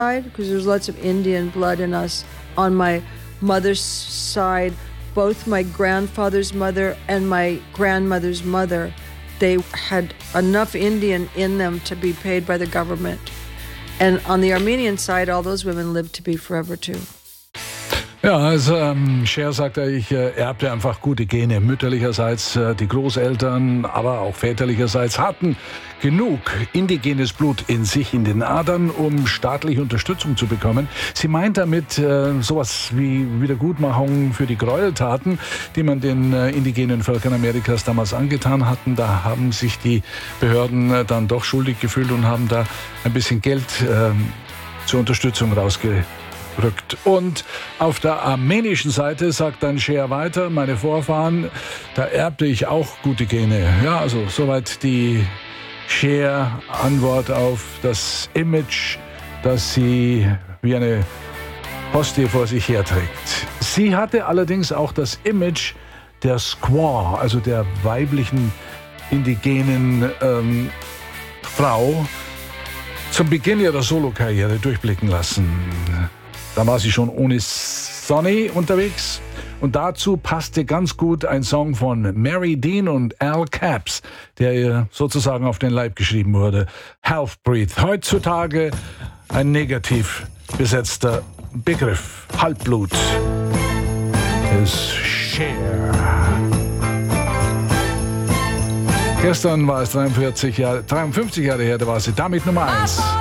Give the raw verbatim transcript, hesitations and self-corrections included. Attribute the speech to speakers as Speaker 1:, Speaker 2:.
Speaker 1: side, because there's lots of Indian blood in us. On my mother's side, both my grandfather's mother and my grandmother's mother, they had enough Indian in them to be paid by the government. And on the Armenian side, all those women lived to be forever too.
Speaker 2: Ja, also ähm, Cher sagt er, ich äh, erbte einfach gute Gene. Mütterlicherseits äh, die Großeltern, aber auch väterlicherseits hatten genug indigenes Blut in sich, in den Adern, um staatliche Unterstützung zu bekommen. Sie meint damit äh, sowas wie Wiedergutmachung für die Gräueltaten, die man den äh, indigenen Völkern Amerikas damals angetan hatten. Da haben sich die Behörden äh, dann doch schuldig gefühlt und haben da ein bisschen Geld äh, zur Unterstützung rausgegeben. Rückt. Und auf der armenischen Seite sagt dann Cher weiter, meine Vorfahren, da erbte ich auch gute Gene. Ja, also soweit die Cher-Antwort auf das Image, das sie wie eine Hostie vor sich herträgt. Sie hatte allerdings auch das Image der Squaw, also der weiblichen indigenen ähm, Frau, zum Beginn ihrer Solokarriere durchblicken lassen. Da war sie schon ohne Sonny unterwegs und dazu passte ganz gut ein Song von Mary Dean und Al Capps, der ihr sozusagen auf den Leib geschrieben wurde. Half-Breed, heutzutage ein negativ besetzter Begriff. Halbblut ist Cher. Gestern war es dreiundvierzig Jahre, dreiundfünfzig Jahre her, da war sie damit Nummer eins.